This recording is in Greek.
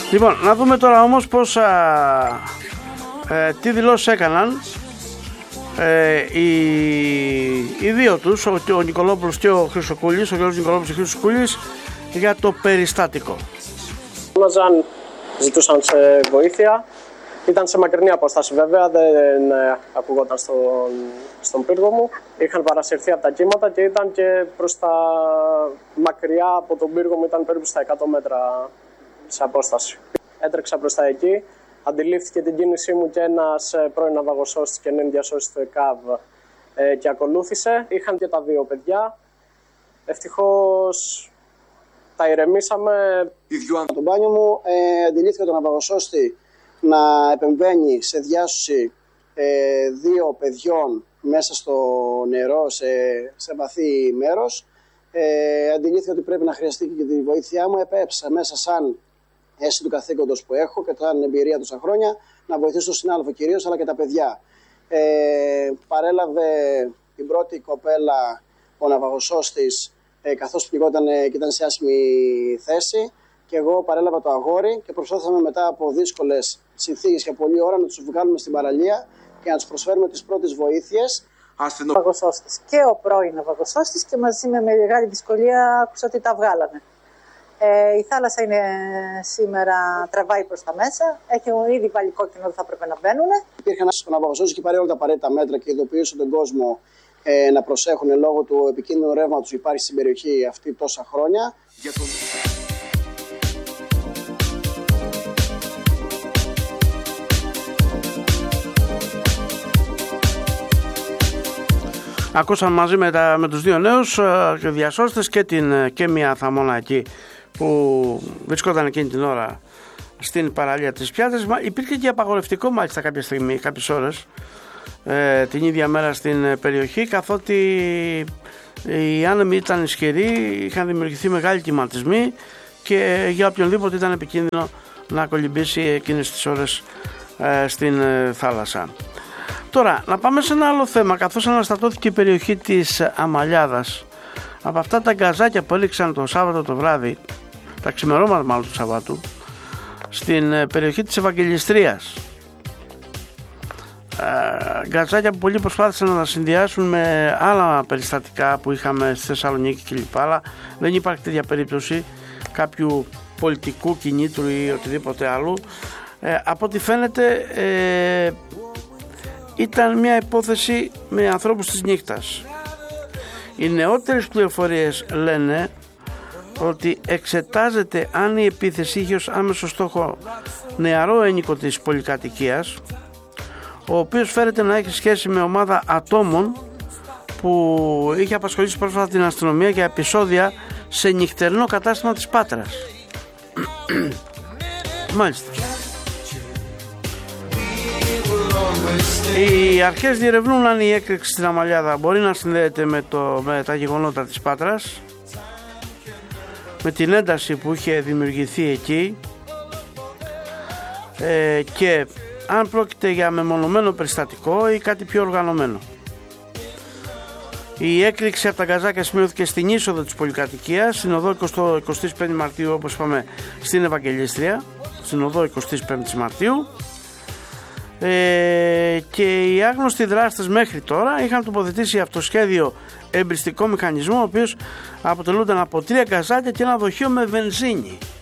Λοιπόν, να δούμε τώρα όμως πώς τι δηλώσεις έκαναν οι δύο τους, ο Νικολόπουλος και ο Χρυσοκούλης, ο Γιώργος Νικολόπουλος και ο Χρυσοκούλης, για το περιστάτικο. Ζητούσαν σε βοήθεια. Ήταν σε μακρινή απόσταση βέβαια, δεν ακουγόταν στον πύργο μου. Είχαν παρασυρθεί από τα κύματα και ήταν και προς τα μακριά από τον πύργο μου, ήταν περίπου στα 100 μέτρα σε απόσταση. Έτρεξα προς τα εκεί, αντιλήφθηκε την κίνησή μου και ένας πρώην ναυαγοσώστης και νέο διασώστη του ΕΚΑΒ και ακολούθησε. Είχαν και τα δύο παιδιά. Ευτυχώς τα ηρεμήσαμε. Το μπάνιο μου αντιλήφθηκε τον ναυαγοσώστη να επεμβαίνει σε διάσωση δύο παιδιών μέσα στο νερό σε βαθύ μέρος. Αντιλήφθηκα ότι πρέπει να χρειαστεί και τη βοήθειά μου. Επέψα μέσα σαν αίσθηση του καθήκοντος που έχω και την εμπειρία τόσα χρόνια να βοηθήσω τον συνάδελφο κυρίως, αλλά και τα παιδιά. Παρέλαβε την πρώτη κοπέλα ο ναυαγοσώστης καθώς πληγόταν και ήταν σε άσχημη θέση, και εγώ παρέλαβα το αγόρι και προσπάθησαμε μετά από δύσκολες συνθήκες και πολλή ώρα να τους βγάλουμε στην παραλία και να τους προσφέρουμε τις πρώτες βοήθειες. Ναυαγοσώστης και ο πρώην ναυαγοσώστης, και μαζί με μεγάλη δυσκολία άκουσα ότι τα βγάλανε. Η θάλασσα είναι σήμερα, τραβάει προς τα μέσα. Έχει ήδη βάλει κόκκινο ότι θα πρέπει να μπαίνουν. Υπήρχε ένας ναυαγοσώστης και πάρει όλα τα απαραίτητα μέτρα και ειδοποιήσε τον κόσμο να προσέχουν λόγω του επικίνδυνου ρεύματος που υπάρχει στην περιοχή αυτή τόσα χρόνια. Ακούσαμε μαζί με τους δύο νέους διασώστες και μια θαμώνα εκεί που βρισκόταν εκείνη την ώρα στην παραλία της Πιάτας. Υπήρχε και απαγορευτικό μάλιστα κάποια στιγμή, κάποιες ώρες την ίδια μέρα στην περιοχή, καθότι οι άνεμοι ήταν ισχυροί, είχαν δημιουργηθεί μεγάλοι κυματισμοί και για οποιονδήποτε ήταν επικίνδυνο να κολυμπήσει εκείνες τις ώρες στην θάλασσα. Τώρα, να πάμε σε ένα άλλο θέμα. Καθώς αναστατώθηκε η περιοχή της Αμαλιάδας, από αυτά τα γκαζάκια που έληξαν το Σάββατο το βράδυ, τα ξημερώματα μάλλον του Σαββάτου, στην περιοχή της Ευαγγελιστρίας, γκαζάκια που πολλοί προσπάθησαν να τα συνδυάσουν με άλλα περιστατικά που είχαμε στη Θεσσαλονίκη κλπ. Αλλά δεν υπάρχει τέτοια περίπτωση κάποιου πολιτικού κινήτρου ή οτιδήποτε άλλο. Από ό,τι φαίνεται ήταν μια υπόθεση με ανθρώπους της νύχτας. Οι νεότερες πληροφορίες λένε ότι εξετάζεται αν η επίθεση είχε ως άμεσο στόχο νεαρό ένικο της πολυκατοικίας, ο οποίος φέρεται να έχει σχέση με ομάδα ατόμων που είχε απασχολήσει πρόσφατα την αστυνομία για επεισόδια σε νυχτερινό κατάστημα της Πάτρας. Μάλιστα. Οι αρχές διερευνούν αν η έκρηξη στην Αμαλιάδα μπορεί να συνδέεται με τα γεγονότα της Πάτρας, με την ένταση που είχε δημιουργηθεί εκεί, και αν πρόκειται για μεμονωμένο περιστατικό ή κάτι πιο οργανωμένο. Η έκρηξη από τα γκαζάκια σημειώθηκε στην είσοδο της πολυκατοικίας, στην οδό 25 Μαρτίου, όπως είπαμε, στην Ευαγγελίστρια, στην οδό 25 Μαρτίου. Και οι άγνωστοι δράστες μέχρι τώρα είχαν τοποθετήσει αυτοσχέδιο εμπριστικό μηχανισμό, ο οποίος αποτελούνταν από 3 γκαζάκια και ένα δοχείο με βενζίνη.